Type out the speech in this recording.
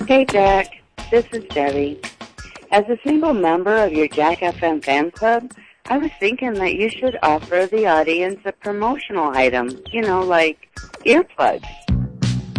Hey, Jack. This is Debbie. As a single member of your Jack FM fan club, I was thinking that you should offer the audience a promotional item, like earplugs.